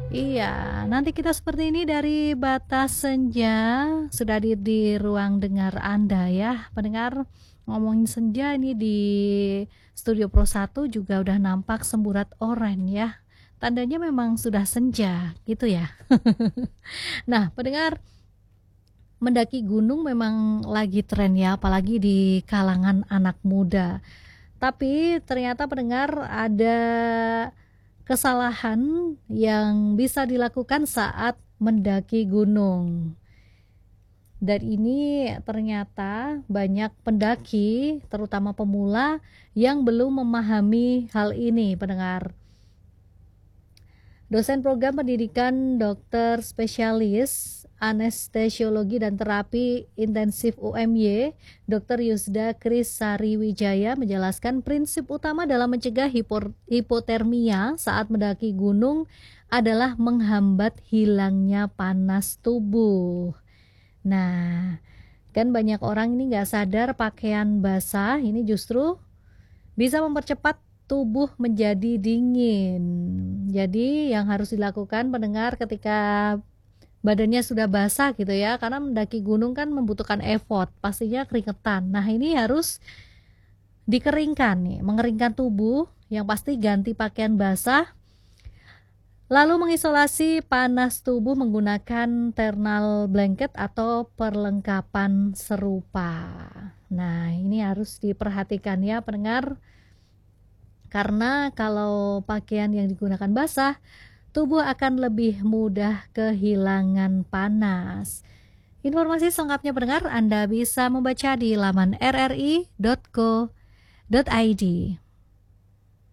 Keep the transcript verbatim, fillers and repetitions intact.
Iya, nanti kita seperti ini dari Batas Senja, sudah di di ruang dengar Anda ya, pendengar. Ngomongin senja ini di Studio Pro satu juga udah nampak semburat oranye ya. Tandanya memang sudah senja, gitu ya. Nah, pendengar, mendaki gunung memang lagi tren ya, apalagi di kalangan anak muda. Tapi ternyata pendengar ada kesalahan yang bisa dilakukan saat mendaki gunung. Dan ini ternyata banyak pendaki, terutama pemula, yang belum memahami hal ini, pendengar. Dosen program pendidikan dokter spesialis anestesiologi dan terapi intensif U M Y, dokter Yusda Krisari Wijaya menjelaskan prinsip utama dalam mencegah hipo- hipotermia saat mendaki gunung adalah menghambat hilangnya panas tubuh. Nah, kan banyak orang ini nggak sadar pakaian basah ini justru bisa mempercepat tubuh menjadi dingin. Jadi yang harus dilakukan pendengar ketika badannya sudah basah gitu ya, karena mendaki gunung kan membutuhkan effort, pastinya keringetan. Nah ini harus dikeringkan nih, mengeringkan tubuh, yang pasti ganti pakaian basah, lalu mengisolasi panas tubuh menggunakan thermal blanket atau perlengkapan serupa. Nah ini harus diperhatikan ya pendengar, karena kalau pakaian yang digunakan basah, tubuh akan lebih mudah kehilangan panas. Informasi selengkapnya pendengar Anda bisa membaca di laman r r i dot co dot i d.